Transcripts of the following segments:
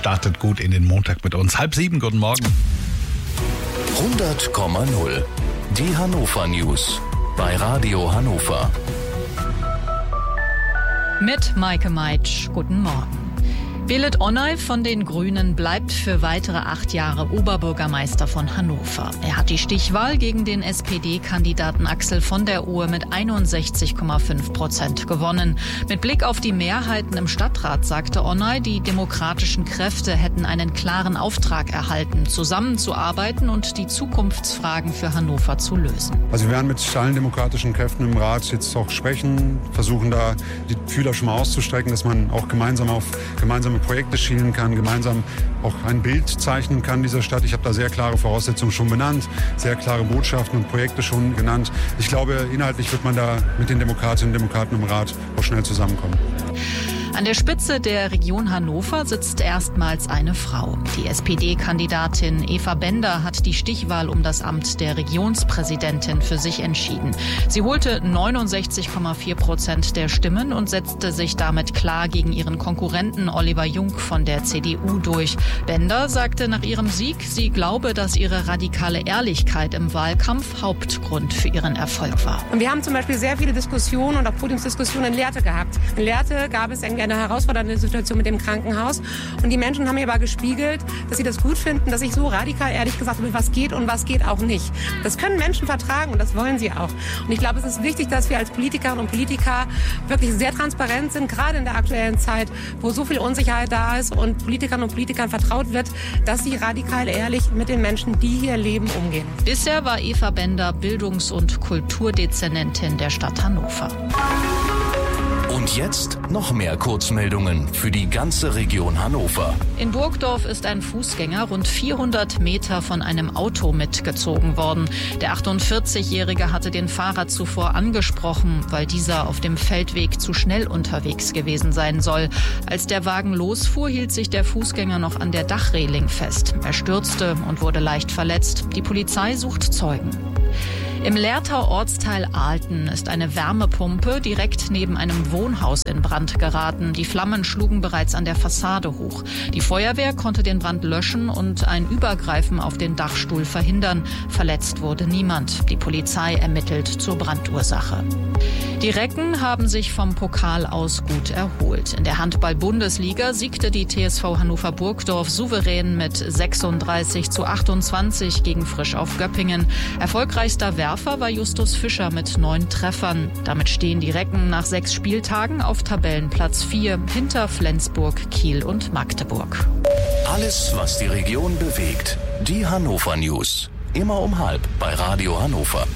startet gut in den Montag mit uns. 6:30, guten Morgen. 100,0. Die Hannover News bei Radio Hannover. Mit Maike Meitsch, guten Morgen. Belit Onay von den Grünen bleibt für weitere 8 Jahre Oberbürgermeister von Hannover. Er hat die Stichwahl gegen den SPD-Kandidaten Axel von der Ohe mit 61,5% gewonnen. Mit Blick auf die Mehrheiten im Stadtrat sagte Onay, die demokratischen Kräfte hätten einen klaren Auftrag erhalten, zusammenzuarbeiten und die Zukunftsfragen für Hannover zu lösen. Also wir werden mit allen demokratischen Kräften im Rat jetzt auch sprechen, versuchen da die Fühler schon mal auszustrecken, dass man auch gemeinsam auf gemeinsame Projekte schielen kann, gemeinsam auch ein Bild zeichnen kann dieser Stadt. Ich habe da sehr klare Voraussetzungen schon benannt, sehr klare Botschaften und Projekte schon genannt. Ich glaube, inhaltlich wird man da mit den Demokratinnen und Demokraten im Rat auch schnell zusammenkommen. An der Spitze der Region Hannover sitzt erstmals eine Frau. Die SPD-Kandidatin Eva Bender hat die Stichwahl um das Amt der Regionspräsidentin für sich entschieden. Sie holte 69,4% der Stimmen und setzte sich damit klar gegen ihren Konkurrenten Oliver Jung von der CDU durch. Bender sagte nach ihrem Sieg, sie glaube, dass ihre radikale Ehrlichkeit im Wahlkampf Hauptgrund für ihren Erfolg war. Und wir haben zum Beispiel sehr viele Diskussionen und auch Podiumsdiskussionen in Lehrte gehabt. In Lehrte gab es eine herausfordernde Situation mit dem Krankenhaus. Und die Menschen haben mir aber gespiegelt, dass sie das gut finden, dass ich so radikal ehrlich gesagt habe, was geht und was geht auch nicht. Das können Menschen vertragen und das wollen sie auch. Und ich glaube, es ist wichtig, dass wir als Politikerinnen und Politiker wirklich sehr transparent sind, gerade in der aktuellen Zeit, wo so viel Unsicherheit da ist und Politikerinnen und Politikern vertraut wird, dass sie radikal ehrlich mit den Menschen, die hier leben, umgehen. Bisher war Eva Bender Bildungs- und Kulturdezernentin der Stadt Hannover. Und jetzt noch mehr Kurzmeldungen für die ganze Region Hannover. In Burgdorf ist ein Fußgänger rund 400 Meter von einem Auto mitgezogen worden. Der 48-Jährige hatte den Fahrer zuvor angesprochen, weil dieser auf dem Feldweg zu schnell unterwegs gewesen sein soll. Als der Wagen losfuhr, hielt sich der Fußgänger noch an der Dachreling fest. Er stürzte und wurde leicht verletzt. Die Polizei sucht Zeugen. Im Lehrter Ortsteil Ahlten ist eine Wärmepumpe direkt neben einem Wohnhaus in Brand geraten. Die Flammen schlugen bereits an der Fassade hoch. Die Feuerwehr konnte den Brand löschen und ein Übergreifen auf den Dachstuhl verhindern. Verletzt wurde niemand. Die Polizei ermittelt zur Brandursache. Die Recken haben sich vom Pokal aus gut erholt. In der Handball-Bundesliga siegte die TSV Hannover Burgdorf souverän mit 36:28 gegen Frisch auf Göppingen. Erfolgreichster Werfer war Justus Fischer mit 9 Treffern. Damit stehen die Recken nach 6 Spieltagen auf Tabellenplatz 4 hinter Flensburg, Kiel und Magdeburg. Alles, was die Region bewegt. Die Hannover News. Immer um 12:30 bei Radio Hannover.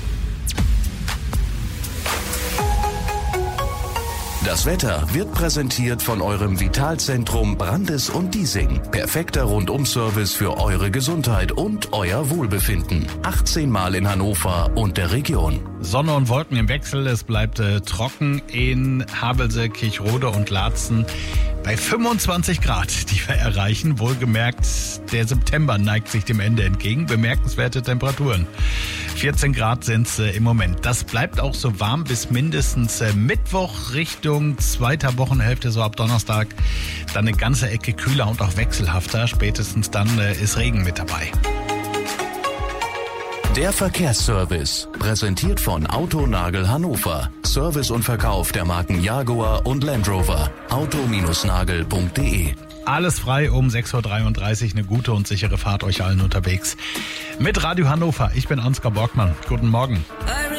Das Wetter wird präsentiert von eurem Vitalzentrum Brandes und Diesing. Perfekter Rundum-Service für eure Gesundheit und euer Wohlbefinden. 18 Mal in Hannover und der Region. Sonne und Wolken im Wechsel. Es bleibt trocken in Havelse, Kirchrode und Laatzen bei 25 Grad, die wir erreichen. Wohlgemerkt, der September neigt sich dem Ende entgegen. Bemerkenswerte Temperaturen. 14 Grad sind es im Moment. Das bleibt auch so warm bis mindestens Mittwoch Richtung zweiter Wochenhälfte, so ab Donnerstag. Dann eine ganze Ecke kühler und auch wechselhafter. Spätestens dann ist Regen mit dabei. Der Verkehrsservice, präsentiert von Autonagel Hannover. Service und Verkauf der Marken Jaguar und Land Rover. auto-nagel.de. Alles frei um 6:33 Uhr. Eine gute und sichere Fahrt euch allen unterwegs. Mit Radio Hannover. Ich bin Ansgar Borgmann. Guten Morgen.